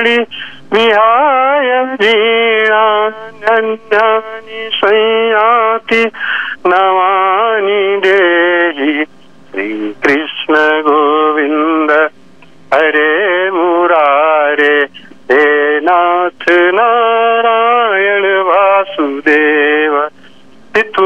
मुरली विहाय वीणान्यानि संयाति नमानि देहि। श्री कृष्ण गोविंद हरे मुरारे, हे नाथ नारायण